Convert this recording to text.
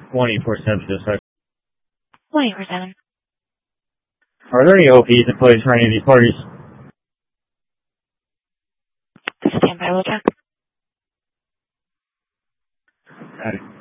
24/7 dispatch. 24/7. Are there any OPs in place for any of these parties? Stand by, we'll check. Got it.